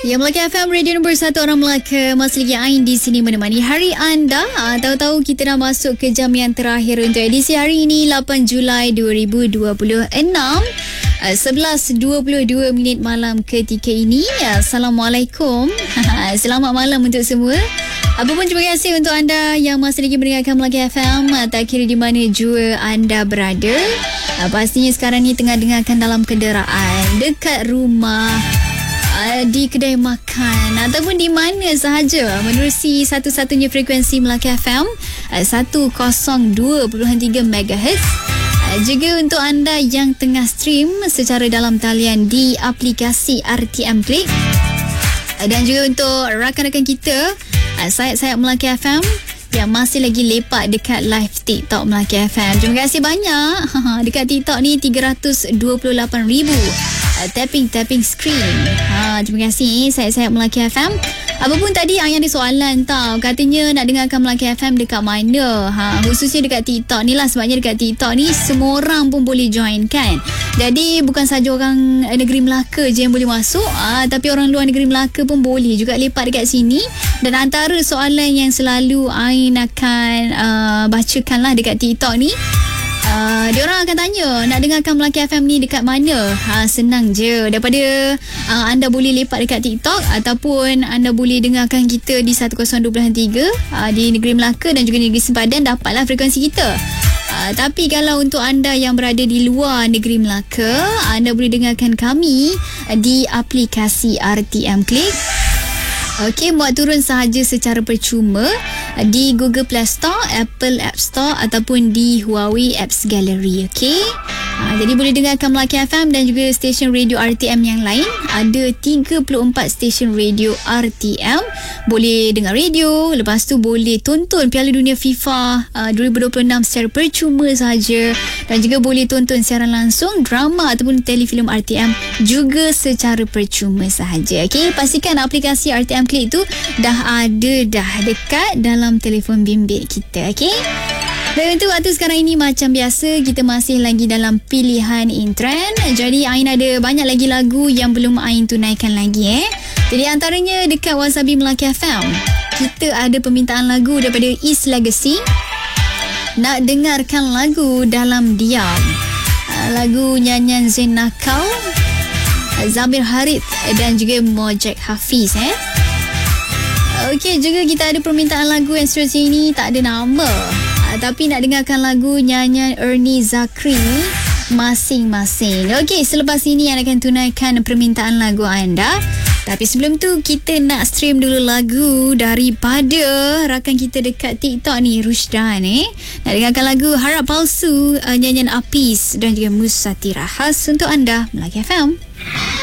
Ya, Melaka FM, radio nombor 1 orang Melaka. Masih lagi Ain di sini menemani hari anda. Tahu-tahu kita dah masuk ke jam yang terakhir untuk edisi hari ini, 8 Julai 2026. 11.22 minit malam ketika ini. Assalamualaikum. Selamat malam untuk semua. Apa pun terima kasih untuk anda yang masih lagi mendengarkan Melaka FM. Tak kira di mana jua anda berada. Pastinya sekarang ni tengah dengarkan dalam kenderaan, dekat rumah, di kedai makan ataupun di mana sahaja menerusi satu-satunya frekuensi Melaka FM 102.3 MHz. Juga untuk anda yang tengah stream secara dalam talian di aplikasi RTM Click, dan juga untuk rakan-rakan kita sayap-sayap Melaka FM yang masih lagi lepak dekat live TikTok Melaka FM. Terima kasih banyak. Dekat TikTok ni 328,000 tapping screen. Terima kasih saya Melaka FM. Apa pun tadi yang ada soalan tau, katanya nak dengarkan Melaka FM dekat mana. Khususnya dekat TikTok ni lah, sebabnya dekat TikTok ni semua orang pun boleh join kan. Jadi bukan saja orang negeri Melaka je yang boleh masuk, tapi orang luar negeri Melaka pun boleh juga lepak dekat sini. Dan antara soalan yang selalu Ain akan bacakan lah dekat TikTok ni, diorang akan tanya nak dengarkan Melaka FM ni dekat mana. Senang je, daripada anda boleh lepak dekat TikTok ataupun anda boleh dengarkan kita di 102.3 di negeri Melaka dan juga negeri Sempadan, dapatlah frekuensi kita. Tapi kalau untuk anda yang berada di luar negeri Melaka, anda boleh dengarkan kami di aplikasi RTM Click. Okey, muat turun sahaja secara percuma di Google Play Store, Apple App Store ataupun di Huawei Apps Gallery. Okey. Jadi boleh dengarkan Melaka FM dan juga stesen radio RTM yang lain. Ada 34 stesen radio RTM. Boleh dengar radio, lepas tu boleh tonton Piala Dunia FIFA 2026 secara percuma sahaja, dan juga boleh tonton siaran langsung drama ataupun telefilm RTM juga secara percuma sahaja. Okey, pastikan aplikasi RTM Click tu dah ada dekat dalam telefon bimbit kita. Okey. Dan untuk waktu sekarang ini macam biasa, kita masih lagi dalam pilihan in trend. Jadi Ain ada banyak lagi lagu yang belum Ain tunaikan lagi. Jadi antaranya dekat Wasabi Melaka FM, kita ada permintaan lagu daripada East Legacy. Nak dengarkan lagu Dalam Diam, lagu nyanyian Zain Nakal, Zamir Harith dan juga Mojek Hafiz. Okey, juga kita ada permintaan lagu yang seterusnya ini tak ada nama, tapi nak dengarkan lagu nyanyian Ernie Zakri, Masing-Masing. Okey, selepas ini yang akan tunaikan permintaan lagu anda. Tapi sebelum tu kita nak stream dulu lagu daripada rakan kita dekat TikTok ni, Rushdan. Nak dengarkan lagu Harap Palsu, nyanyian Apis dan juga Musatira, khas untuk anda Melaka FM.